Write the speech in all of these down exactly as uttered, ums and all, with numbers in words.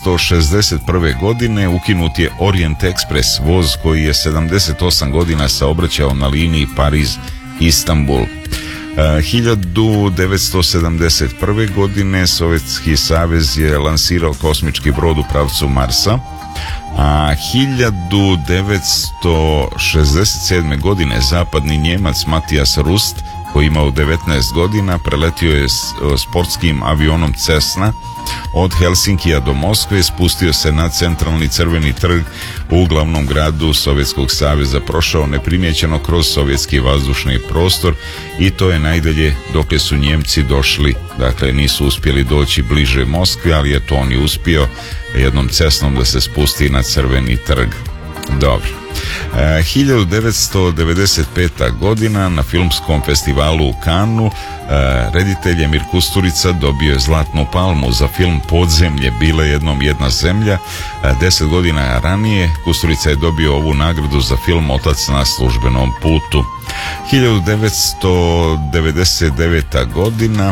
devetsto šezdeset prve. godine ukinut je Orient Express, voz koji je sedamdeset osam godina saobraćao na liniji Pariz-Istanbul. hiljadu devetsto sedamdeset prve. godine Sovjetski savez je lansirao kosmički brod u pravcu Marsa, a hiljadu devetsto šezdeset sedme. godine zapadni Njemac Matijas Rust, koji imao devetnaest godina, preletio je sportskim avionom Cessna od Helsinkija do Moskve, spustio se na centralni Crveni trg u glavnom gradu Sovjetskog saveza, prošao neprimjećeno kroz sovjetski vazdušni prostor i to je najdalje dokle su Njemci došli. Dakle, nisu uspjeli doći bliže Moskvi, ali je to on i uspio jednom Cessnom da se spusti na Crveni trg. Dobro. E, hiljadu devetsto devedeset peta. godina na filmskom festivalu u Cannesu e, reditelj Emir Kusturica dobio je Zlatnu palmu za film Podzemlje, bila jednom jedna zemlja. E, deset godina ranije Kusturica je dobio ovu nagradu za film Otac na službenom putu. hiljadu devetsto devedeset deveta. godina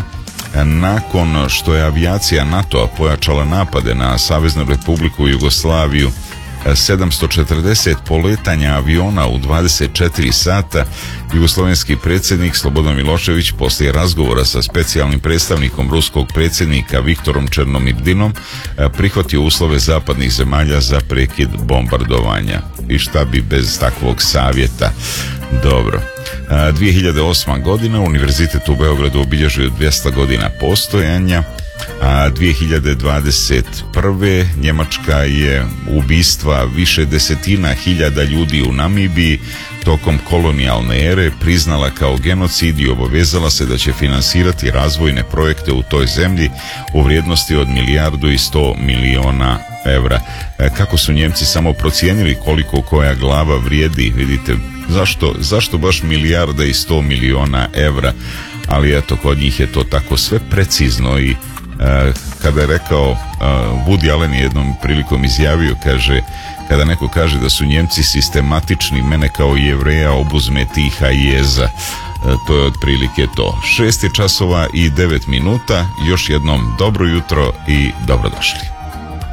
nakon što je avijacija NATO-a pojačala napade na Saveznu Republiku Jugoslaviju, sedamsto četrdeset poletanja aviona u dvadeset četiri sata, jugoslovenski predsjednik Slobodan Milošević poslije razgovora sa specijalnim predstavnikom ruskog predsjednika Viktorom Černomyrdinom prihvatio uslove zapadnih zemalja za prekid bombardovanja. I šta bi bez takvog savjeta? Dobro. dvije hiljade osma. godina Univerzitet u Beogradu obilježio dvjesto godina postojanja, a dvije hiljade dvadeset prve. Njemačka je ubistva više desetina hiljada ljudi u Namibiji tokom kolonijalne ere priznala kao genocid i obavezala se da će finansirati razvojne projekte u toj zemlji u vrijednosti od milijardu i sto miliona evra. Kako su Njemci samo procijenili koliko koja glava vrijedi, vidite, zašto, zašto baš milijarda i sto miliona evra, ali eto, kod njih je to tako sve precizno. I kada je rekao, Woody Allen je jednom prilikom izjavio, kaže, kada neko kaže da su Njemci sistematični, mene kao Jevreja obuzme tiha jeza. To je otprilike to. Šest je časova i devet minuta. Još jednom dobro jutro i dobrodošli.